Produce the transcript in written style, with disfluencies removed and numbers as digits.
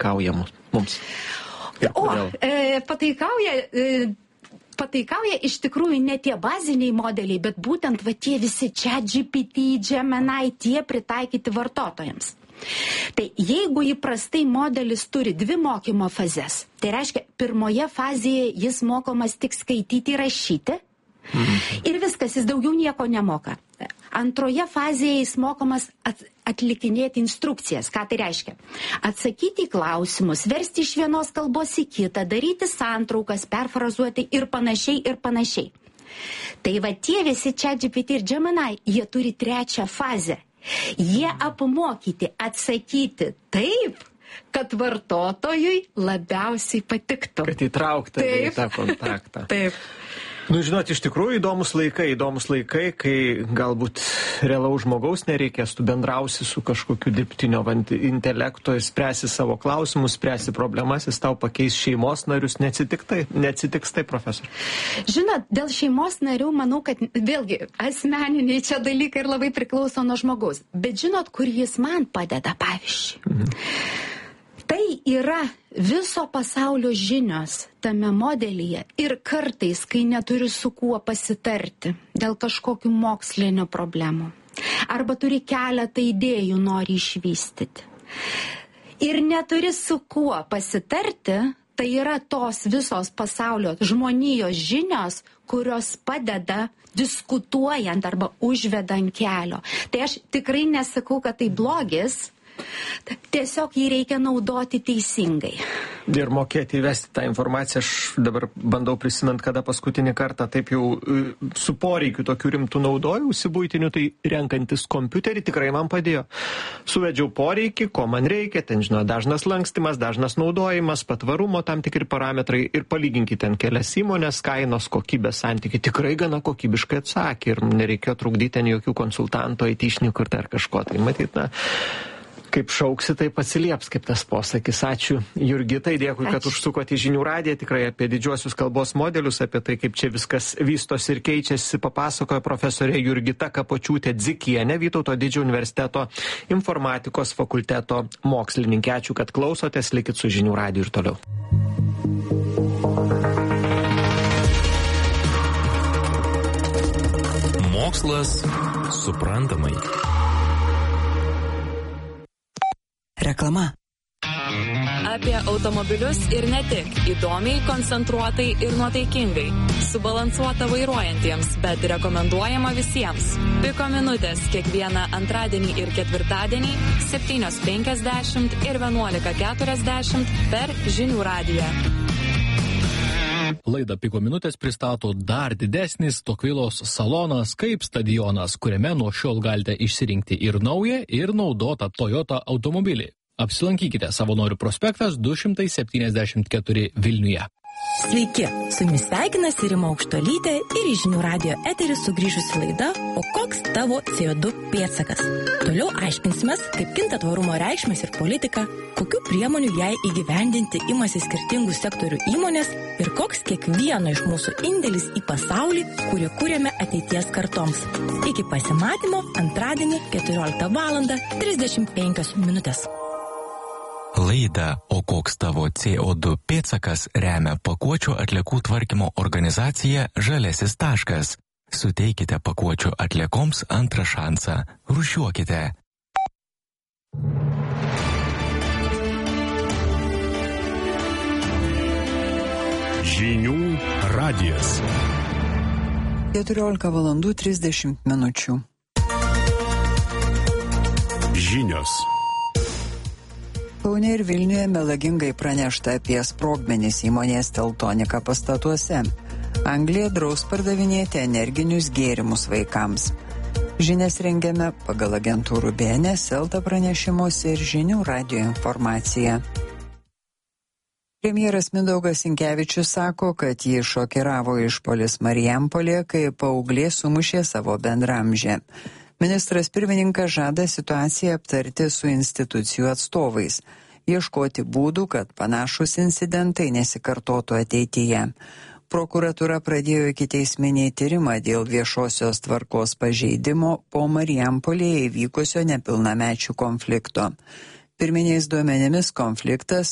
pataikauja mums? Pataikauja iš tikrųjų ne tie baziniai modeliai, bet būtent tie visi ChatGPT, Gemini, tie pritaikyti vartotojams. Tai jeigu įprastai modelis turi 2 mokymo fazes, tai reiškia, pirmoje fazėje jis mokomas tik skaityti ir rašyti, ir viskas, jis daugiau nieko nemoka. Antroje fazėje jis mokomas atlikinėti instrukcijas. Ką tai reiškia? Atsakyti į klausimus, versti iš vienos kalbos į kitą, daryti santraukas, perfrazuoti ir panašiai. Tai tie visi ChatGPT ir Gemini, jie turi 3 fazę. Jie apmokyti atsakyti taip, kad vartotojui labiausiai patiktų. Kad įtraukta į tą kontaktą. Taip. Žinot, iš tikrųjų įdomus laikai, kai galbūt realaus žmogaus nereikės, tu bendrausi su kažkokiu dirbtinio intelekto ir spręsi savo klausimus, spręsi problemas, jis tau pakeis šeimos narius, neatsitiks tai, profesor? Žinot, dėl šeimos narių, manau, kad vėlgi asmeniniai čia dalykai ir labai priklauso nuo žmogaus. Bet žinot, kur jis man padeda, pavyzdžiui? Tai yra viso pasaulio žinios tame modelyje ir kartais, kai neturi su kuo pasitarti dėl kažkokių mokslinių problemų. Arba turi keletą idėjų, nori išvystyti. Ir neturi su kuo pasitarti, tai yra tos visos pasaulio žmonijos žinios, kurios padeda diskutuojant arba užvedant kelio. Tai aš tikrai nesakau, kad tai blogis. Tiesiog jį reikia naudoti teisingai. Ir mokėti įvesti tą informaciją. Aš dabar bandau prisimint, kada paskutinį kartą taip jau su poreikiu tokių rimtų naudojausi buitiniu, tai renkantis kompiuterį tikrai man padėjo. Suvedžiau poreikį, ko man reikia, ten dažnas lankstimas, dažnas naudojimas, patvarumo tam tikri parametrai ir palyginkite ten kelias įmonės, kainos, kokybės santykiai. Tikrai gana kokybiškai atsakė ir nereikėjo trukdyti ten jokių konsultantų, aitišnikų ir dar kažko. Tai matyt, kaip šauksi, taip atsilieps, kaip tas posakis. Ačiū Jurgitai, dėkui, kad užsukote į Žinių radiją, tikrai apie didžiuosius kalbos modelius, apie tai, kaip čia viskas vystosi ir keičiasi, papasakojo profesorė Jurgita Kapočiūtė-Dzikienė, Vytauto Didžiojo universiteto informatikos fakulteto mokslininkė. Ačiū, kad klausotės, likit su Žinių radiju ir toliau. Mokslas suprantamai. Reklama. Apie automobilius ir ne tik. Įdomiai, koncentruotai ir nuotaikingai. Subalansuota vairuojantiems, bet rekomenduojama visiems. Piko minutės kiekvieną antradienį ir ketvirtadienį 7:50 ir 11:40 per Žinių radiją. Laidą Piko minutės pristato dar didesnis Tokvilos salonas kaip stadionas, kuriame nuo šiol galite išsirinkti ir naują, ir naudotą Toyota automobilį. Apsilankykite Savanorių prospektas 274 Vilniuje. Sveiki, su jumis sveikinasi Rima Aukštuolytė ir į Žinių radijo eterį sugrįžusi laida O koks tavo CO2 pėdsakas? Toliau aiškinsimės, kaip kinta tvarumo reikšmės ir politika, kokių priemonių jai įgyvendinti imasi skirtingų sektorių įmonės ir koks kiekvieno iš mūsų indėlis į pasaulį, kurį kūrėme ateities kartoms. Iki pasimatymo antradienį 14:35. Laidą O koks tavo CO2 pėdsakas remia pakuočių atliekų tvarkymo organizacija Žaliasis taškas. Suteikite pakuočių atliekoms antrą šansą. Rūšiuokite. Žinių radijas. 14:30. Žinios. Kaune ir Vilniuje melagingai pranešta apie sprogmenis įmonės Teltonika pastatuose. Anglija draus pardavinėti energinius gėrimus vaikams. Žinias rengiame pagal agentūrų BNS, Elta pranešimus ir Žinių radijo informaciją. Premjeras Mindaugas Sinkevičius sako, kad jį šokiravo išpuolis Marijampolėje, kai paauglė sumušė savo bendramžę. Ministras pirmininkas žada situaciją aptarti su institucijų atstovais, ieškoti būdų, kad panašus incidentai nesikartotų ateityje. Prokuratūra pradėjo ikiteisminį tyrimą dėl viešosios tvarkos pažeidimo po Marijampolėje įvykusio nepilnamečių konflikto. Pirminiais duomenimis konfliktas